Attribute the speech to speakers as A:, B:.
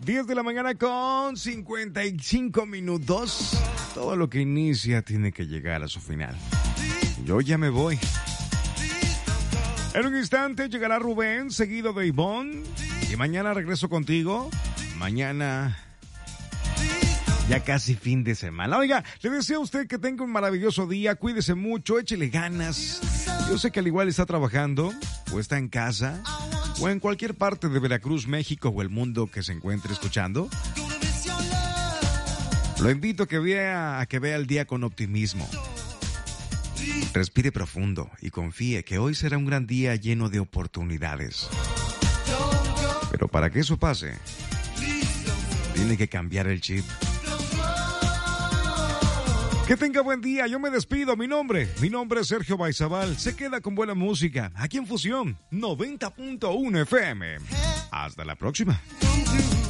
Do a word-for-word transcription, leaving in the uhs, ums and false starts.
A: diez de la mañana con cincuenta y cinco minutos. Todo lo que inicia tiene que llegar a su final. Yo ya me voy. En un instante llegará Rubén, seguido de Ivonne. Y mañana regreso contigo. Mañana... ya casi fin de semana. Oiga, le deseo a usted que tenga un maravilloso día. Cuídese mucho, échele ganas. Yo sé que al igual está trabajando, o está en casa, o en cualquier parte de Veracruz, México o el mundo que se encuentre escuchando. Lo invito a que vea, a que vea el día con optimismo. Respire profundo y confíe que hoy será un gran día lleno de oportunidades. Pero para que eso pase, tiene que cambiar el chip. Que tenga buen día, yo me despido. Mi nombre, mi nombre es Sergio Baizabal. Se queda con buena música aquí en Fusión noventa punto uno F M. Hasta la próxima.